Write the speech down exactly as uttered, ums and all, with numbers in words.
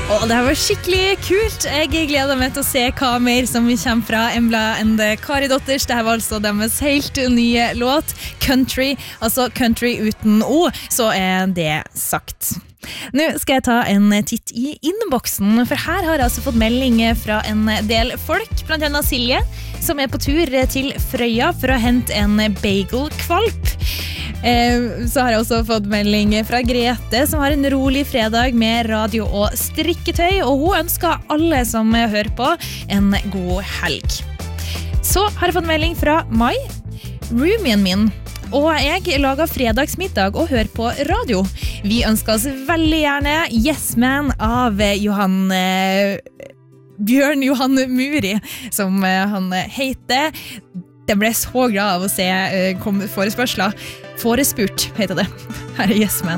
Åh, det her var skikkelig kult. Jeg gleder meg til å se hva mer som kommer fra Embla and Kari Dotters. Dette var altså deres helt nye låt, Country, altså Country uten O, så er det sagt. Nå skal jeg ta en titt i innboksen, for her har jeg altså fått melding fra en del folk, blant annet Silje, som er på tur til Frøya for å hente en bagelkvalp. Eh, så har jeg også fått melding fra Grete, som har en rolig fredag med radio og strikketøy, og hun ønsker alle som hører på en god helg. Så har jeg fått melding fra Mai, roomien min, og jeg lager fredagsmiddag og hører på radio. Vi ønsker oss veldig gjerne Yes Man av Johan eh, Bjørn Johan Muri, som eh, han heter. Jeg ble så glad av å se uh, forespørsler. Forespurt heter det. Her er Yes Man.